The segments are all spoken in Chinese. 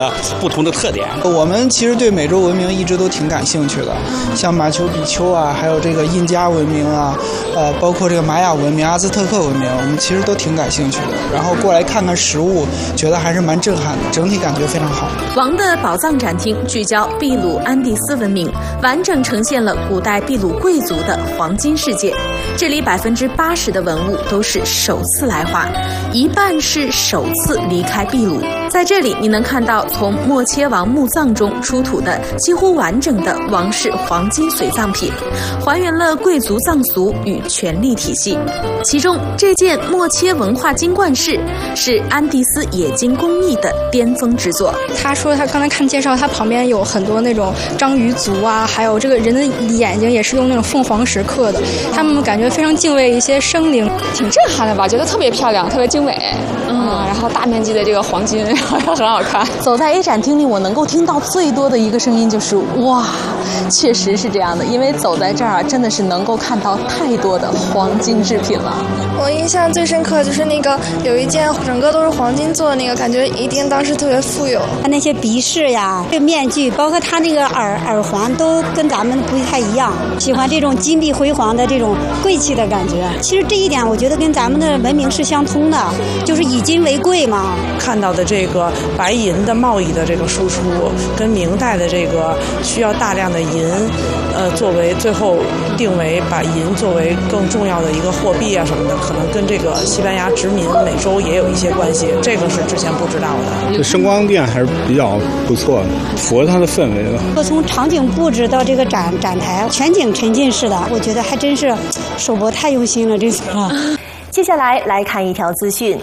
不同的特点。 我们其实对美洲文明一直都挺感兴趣的，像马丘比丘啊，还有这个印加文明啊，包括这个玛雅文明、阿兹特克文明，我们其实都挺感兴趣的。然后过来看看实物，觉得还是蛮震撼的，整体感觉非常好。 王的宝藏展厅聚焦秘鲁安第斯文明，完整呈现了古代秘鲁贵族的黄金世界。这里80%的文物都是首次来华，一半是首次离开秘鲁。在这里，你能看到从莫切王墓葬中出土的几乎完整的王室黄金随葬品，还原了贵族葬俗与权力体系。其中，这件莫切文化金冠饰是安第斯冶金工艺的巅峰之作。 他说他刚才看介绍，他旁边有很多那种章鱼足啊，还有这个人的眼睛也是用那种凤凰石刻的，他们感觉非常敬畏一些生灵， 挺震撼的吧？觉得特别漂亮，特别精美。然后大面积的这个黄金，很好看。 走在 A 展厅里，我能够听到最多的一个声音就是哇，确实是这样的，因为走在这儿啊，真的是能够看到太多的黄金制品了。 我印象最深刻就是那个有一件整个都是黄金做的那个，感觉一定当时特别富有。 他那些鼻饰呀、这面具，包括他那个耳环，都跟咱们不太一样。喜欢这种金碧辉煌的这种贵气的感觉。其实这一点我觉得跟咱们的文明是相通的，就是以金为贵嘛。 看到的这个白银的贸易的这个输出，跟明代的这个需要大量的银，作为最后定为把银作为更重要的一个货币啊什么的，可能跟这个西班牙殖民美洲也有一些关系，这个是之前不知道的。 这声光电还是比较不错的，符合它的氛围了。 从场景布置到这个展台，全景沉浸式的，我觉得还真是首博太用心了这次啊。 接下来来看一条资讯。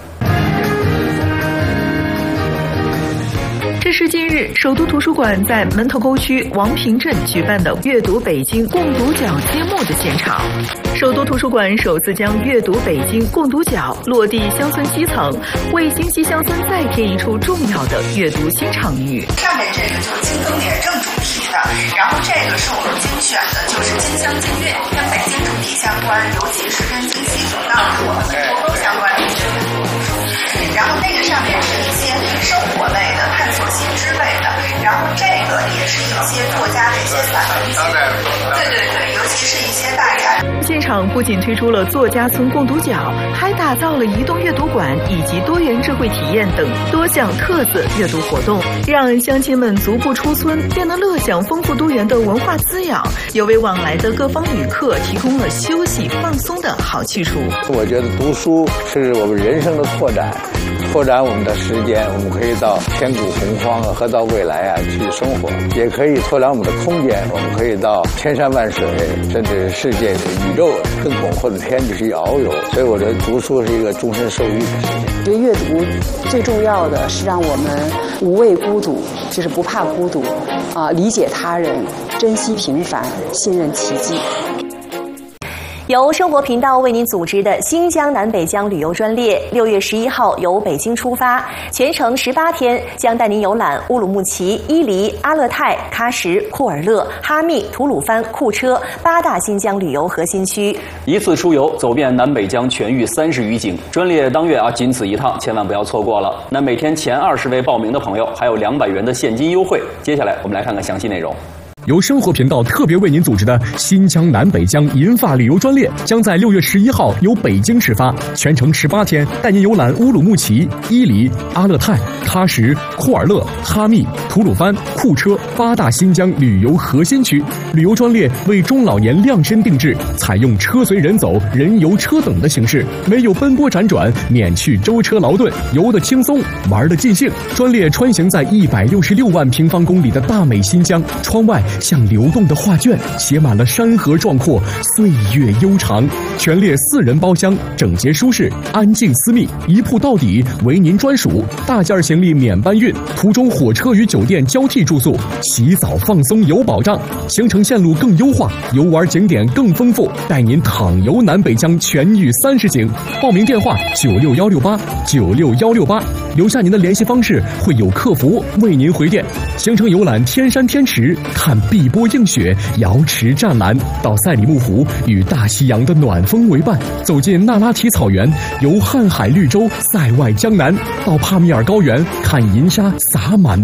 这是近日首都图书馆在门头沟区王平镇举办的阅读北京共读角揭幕的现场。首都图书馆首次将阅读北京共读角落地乡村基层，为京西乡村再添一处重要的阅读新场域。 上面这个就是京更点正主题的，然后这个是我们精选的，就是京乡京韵，跟北京主题相关，尤其是跟京西主当时我们脱钩相关的一些阅读书。然后那个上面是一些生活类的、探索新知类的，然后这个也是一些作家的一些散文集，对，尤其是一些大家。 现场不仅推出了作家村共读角，还打造了移动阅读馆以及多元智慧体验等多项特色阅读活动，让乡亲们足不出村便能乐享丰富多元的文化滋养，又为往来的各方旅客提供了休息放松的好去处。 我觉得读书是我们人生的拓展我们的时间，我们可以到千古洪荒啊，和到未来啊去生活，也可以拓展我们的空间，我们可以到千山万水，甚至世界宇宙更广阔的天地去遨游。所以我觉得读书是一个终身受益的事情。 觉得阅读最重要的是让我们无畏孤独，就是不怕孤独理解他人，珍惜平凡，信任奇迹。 由生活频道为您组织的新疆南北疆旅游专列，6月11号由北京出发，全程18天，将带您游览乌鲁木齐、伊犁、阿勒泰、喀什、库尔勒、哈密、吐鲁番、库车8大新疆旅游核心区。 一次出游走遍南北疆全域30余景，专列当月仅此一趟，千万不要错过了。那每天前20位报名的朋友还有200元的现金优惠。接下来我们来看看详细内容。 由生活频道特别为您组织的新疆南北疆银发旅游专列将在6月11号由北京始发，全程18天，带您游览乌鲁木齐、伊犁、阿勒泰、喀什、库尔勒、哈密、吐鲁番、库车8大新疆旅游核心区。旅游专列为中老年量身定制，采用车随人走、人游车等的形式，没有奔波辗转，免去舟车劳顿，游得轻松，玩得尽兴。专列穿行在166万平方公里的大美新疆，窗外像流动的画卷，写满了山河壮阔，岁月悠长。全列4人包厢，整洁舒适，安静私密，一铺到底，为您专属。大件行李免搬运，途中火车与酒店交替住宿，洗澡放松有保障。行程线路更优化，游玩景点更丰富，带您淌游南北疆全域30景。报名电话96168，留下您的联系方式，会有客服为您回电。行程游览天山天池，看碧波映雪，瑶池湛蓝，到赛里木湖与大西洋的暖风为伴，走进那拉提草原，游瀚海绿洲，塞外江南，到帕米尔高原看银沙洒满